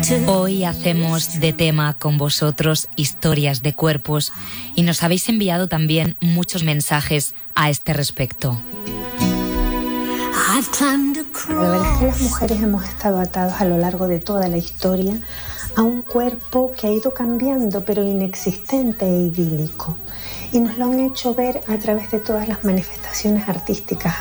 Hoy hacemos de tema con vosotros historias de cuerpos y nos habéis enviado también muchos mensajes a este respecto. La verdad es que las mujeres hemos estado atadas a lo largo de toda la historia a un cuerpo que ha ido cambiando, pero inexistente e idílico. Y nos lo han hecho ver a través de todas las manifestaciones artísticas